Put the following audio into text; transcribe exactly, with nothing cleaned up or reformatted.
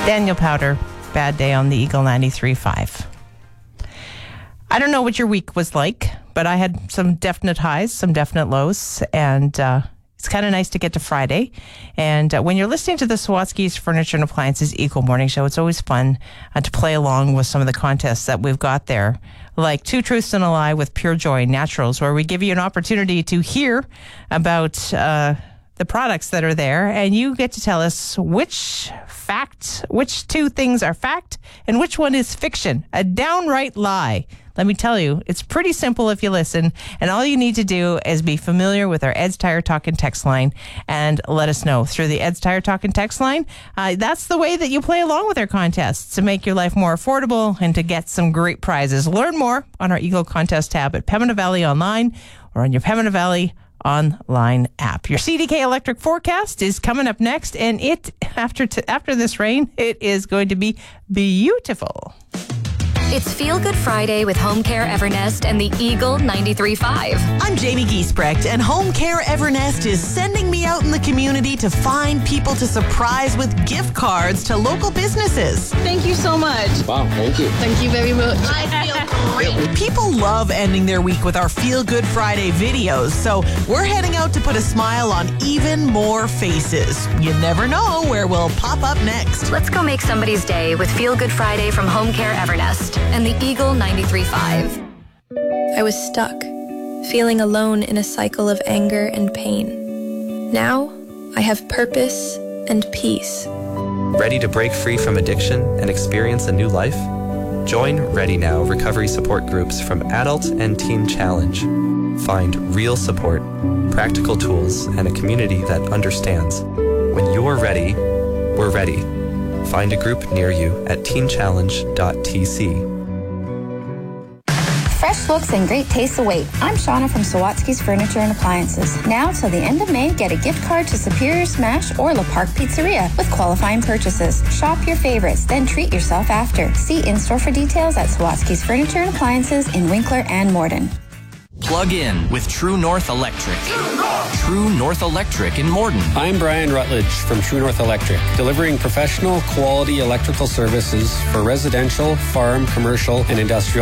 Daniel Powder, Bad Day on the Eagle ninety-three point five. I don't know what your week was like, but I had some definite highs, some definite lows, and uh, it's kind of nice to get to Friday. And uh, when you're listening to the Sawatsky's Furniture and Appliances Eagle Morning Show, it's always fun uh, to play along with some of the contests that we've got there, like Two Truths and a Lie with Pure Joy Naturals, where we give you an opportunity to hear about uh, the products that are there, and you get to tell us which fact, which two things are fact, and which one is fiction, a downright lie. Let me tell you, it's pretty simple if you listen, and all you need to do is be familiar with our Ed's Tire Talkin' text line and let us know through the Ed's Tire Talkin' text line. Uh, that's the way that you play along with our contests to make your life more affordable and to get some great prizes. Learn more on our Eagle Contest tab at Pembina Valley Online or on your Pembina Valley online app. Your C D K electric forecast is coming up next, and it after t- after this rain, it is going to be beautiful. It's Feel Good Friday with Home Care Evernest and the Eagle ninety-three point five. I'm Jamie Giesbrecht, and Home Care Evernest is sending me out in the community to find people to surprise with gift cards to local businesses. Thank you so much. Wow, thank you. Thank you very much. I feel great. People love ending their week with our Feel Good Friday videos, so we're heading out to put a smile on even more faces. You never know where we'll pop up next. Let's go make somebody's day with Feel Good Friday from Home Care Evernest and the Eagle ninety-three point five. I was stuck, feeling alone in a cycle of anger and pain. Now, I have purpose and peace. Ready to break free from addiction and experience a new life? Join Ready Now recovery support groups from Adult and Teen Challenge. Find real support, practical tools, and a community that understands. When you're ready, we're ready. Find a group near you at teen challenge dot t c. Fresh looks and great tastes await. I'm Shauna from Sawatsky's Furniture and Appliances. Now till the end of May, get a gift card to Superior Smash or La Park Pizzeria with qualifying purchases. Shop your favorites, then treat yourself after. See in-store for details at Sawatsky's Furniture and Appliances in Winkler and Morden. Plug in with True North Electric. True North, True North Electric in Morden. I'm Brian Rutledge from True North Electric, delivering professional quality electrical services for residential, farm, commercial, and industrial